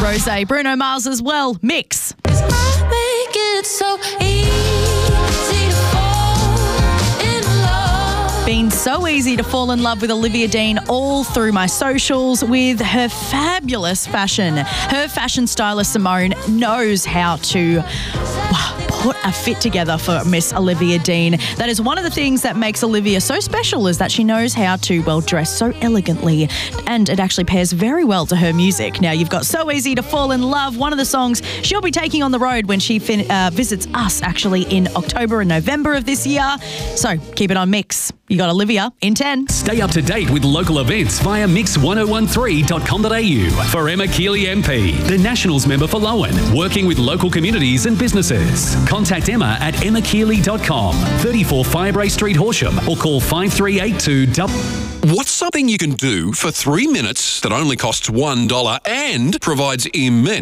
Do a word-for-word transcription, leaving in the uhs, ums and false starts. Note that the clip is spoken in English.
Rosé, Bruno Mars as well. Mix. I make it so easy to fall in love. Been so easy to fall in love with Olivia Dean all through my socials with her fabulous fashion. Her fashion stylist Simone knows how to wow, put a fit together for Miss Olivia Dean. That is one of the things that makes Olivia so special, is that she knows how to, well, dress so elegantly, and it actually pairs very well to her music. Now, you've got So Easy to Fall in Love, one of the songs she'll be taking on the road when she fin- uh, visits us actually in October and November of this year. So keep it on Mix. You got Olivia in ten. Stay up to date with local events via mix one oh one three dot com dot a u. For Emma Keeley M P, the Nationals member for Lowen, working with local communities and businesses. Contact Emma at emma keeley dot com, thirty-four Firebrae Street, Horsham, or call five three eight two. What's something you can do for three minutes that only costs one dollar and provides immense